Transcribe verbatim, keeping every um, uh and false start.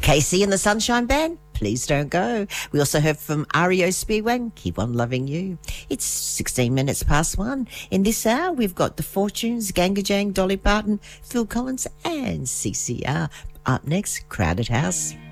Casey and the Sunshine Band, Please Don't Go. We also heard from R E O Speedwagon, Keep On Loving You. It's sixteen minutes past one. In this hour, we've got The Fortunes, Ganga Jang, Dolly Parton, Phil Collins and C C R. Up next, Crowded House.